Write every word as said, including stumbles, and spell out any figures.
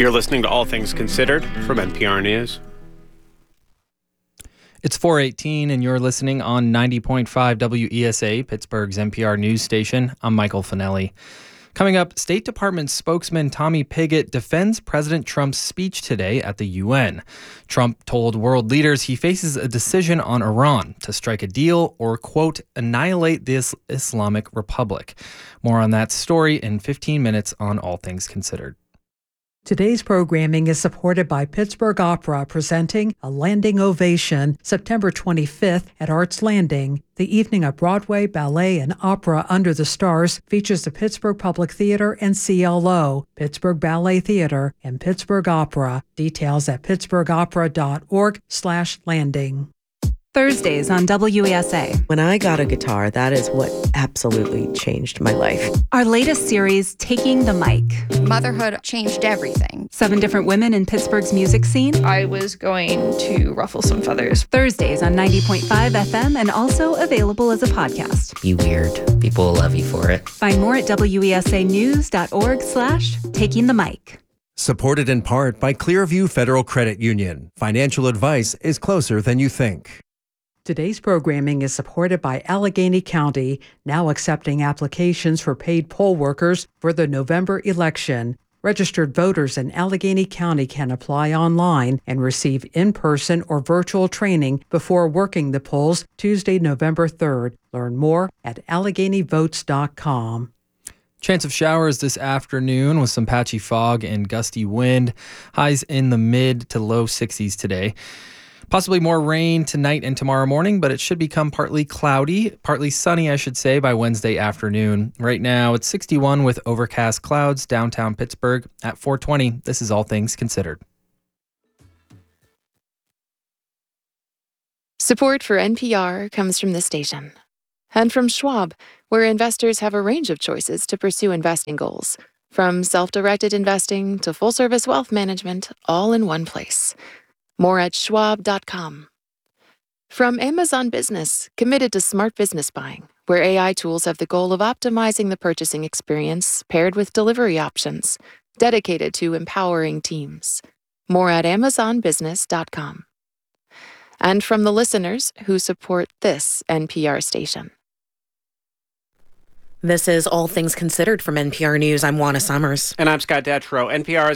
You're listening to All Things Considered from N P R News. It's four eighteen, and you're listening on ninety point five W E S A, Pittsburgh's N P R news station. I'm Michael Finelli. Coming up, State Department spokesman Tommy Pigott defends President Trump's speech today at the U N. Trump told world leaders he faces a decision on Iran to strike a deal or, quote, annihilate this Islamic Republic. More on that story in fifteen minutes on All Things Considered. Today's programming is supported by Pittsburgh Opera, presenting A Landing Ovation, September twenty-fifth at Arts Landing. The evening of Broadway, ballet, and opera Under the Stars features the Pittsburgh Public Theater and C L O, Pittsburgh Ballet Theater, and Pittsburgh Opera. Details at pittsburghopera.org slash landing. Thursdays on W E S A. When I got a guitar, that is what absolutely changed my life. Our latest series, Taking the Mic. Motherhood changed everything. Seven different women in Pittsburgh's music scene. I was going to ruffle some feathers. Thursdays on ninety point five F M and also available as a podcast. Be weird. People will love you for it. Find more at W E S A news dot org slash taking the mic. Supported in part by Clearview Federal Credit Union. Financial advice is closer than you think. Today's programming is supported by Allegheny County, now accepting applications for paid poll workers for the November election. Registered voters in Allegheny County can apply online and receive in-person or virtual training before working the polls Tuesday, November third. Learn more at allegheny votes dot com. Chance of showers this afternoon with some patchy fog and gusty wind. Highs in the mid to low sixties today. Possibly more rain tonight and tomorrow morning, but it should become partly cloudy, partly sunny, I should say, by Wednesday afternoon. Right now, it's sixty-one with overcast clouds downtown Pittsburgh. At four twenty, this is All Things Considered. Support for N P R comes from this station. And from Schwab, where investors have a range of choices to pursue investing goals. From self-directed investing to full-service wealth management, all in one place. More at schwab dot com. From Amazon Business, committed to smart business buying, where A I tools have the goal of optimizing the purchasing experience paired with delivery options, dedicated to empowering teams. More at amazon business dot com. And from the listeners who support this N P R station. This is All Things Considered from N P R News. I'm Juana Summers. And I'm Scott Detrow. N P R